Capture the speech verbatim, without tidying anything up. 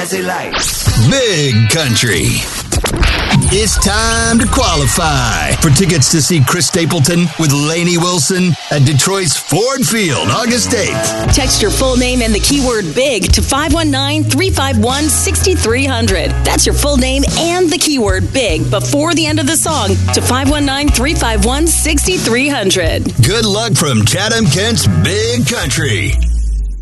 Jazzy Lights. Big Country. It's time to qualify for tickets to see Chris Stapleton with Lainey Wilson at Detroit's Ford Field, August eighth. Text your full name and the keyword BIG to five one nine, three five one, six three zero zero. That's your full name and the keyword BIG before the end of the song to five one nine, three five one, six three zero zero. Good luck from Chatham Kent's Big Country.